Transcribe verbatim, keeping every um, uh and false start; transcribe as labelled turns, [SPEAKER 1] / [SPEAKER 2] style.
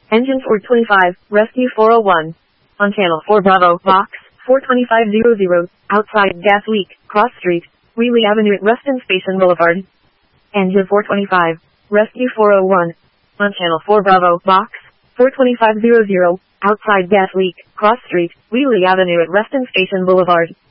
[SPEAKER 1] Engine four twenty-five, Rescue four oh one. On Channel four Bravo, Box four twenty-five hundred, outside gas leak, cross street, Wheelie Avenue at Reston Station Boulevard. Engine four twenty-five, Rescue four oh one. On Channel four Bravo, Box four twenty-five hundred, outside gas leak, cross street, Wheelie Avenue at Reston Station Boulevard.